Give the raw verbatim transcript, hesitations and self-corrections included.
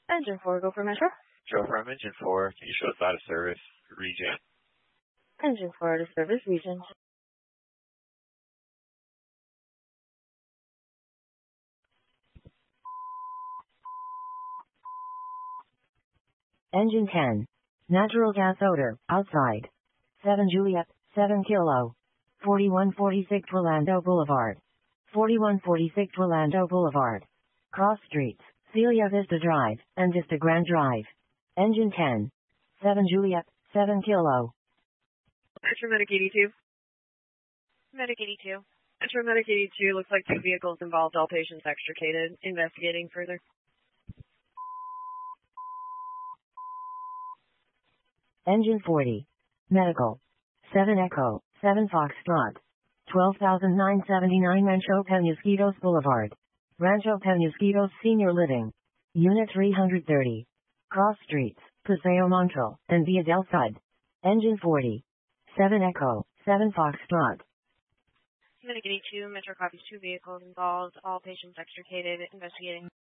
Engine four, go for Metro. Joe from Engine four, can you show us out of service region? Engine four, out of service region. Engine ten. Natural gas odor, outside. seven Juliet, seven Kilo. forty-one forty-six Rolando Boulevard. forty-one forty-six Rolando Boulevard. Cross Streets, Celia Vista Drive, and Vista Grand Drive. Engine ten. seven Juliet, seven Kilo. Metro Medic eighty-two. Medic eighty-two. Metro Medic eighty-two, looks like two vehicles involved, all patients extricated. Investigating further. Engine forty. Medical. seven Echo, seven Foxtrot. twelve thousand nine hundred seventy-nine Rancho Penasquitos Boulevard. Rancho Penasquitos Senior Living. Unit three hundred thirty. Cross Streets, Paseo Montreal, and Via del Sud. Engine forty. seven Echo, seven Foxtrot. Medic eighty-two, Metro copies two vehicles involved, all patients extricated. Investigating.